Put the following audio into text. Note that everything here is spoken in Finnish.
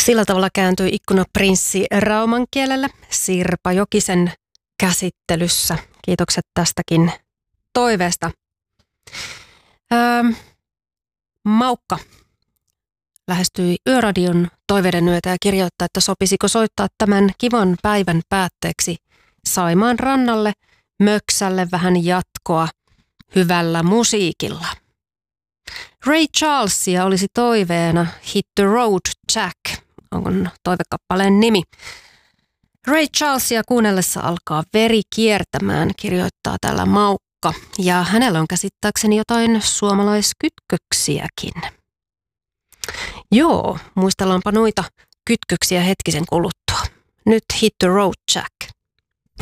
Sillä tavalla kääntyi ikkuna prinssi rauman kielelle Sirpa Jokisen käsittelyssä. Kiitokset tästäkin toiveesta. Maukka lähestyi Yöradion toiveiden yötä ja kirjoittaa, että sopisiko soittaa tämän kivan päivän päätteeksi Saimaan rannalle möksälle vähän jatkoa hyvällä musiikilla. Ray Charlesia olisi toiveena Hit the Road Jack, on toivekappaleen nimi. Ray Charlesia kuunnellessa alkaa veri kiertämään, kirjoittaa täällä Maukka, ja hänellä on käsittääkseni jotain suomalaiskytköksiäkin. Joo, muistellaanpa noita kytköksiä hetkisen kuluttua. Nyt Hit the Road Jack.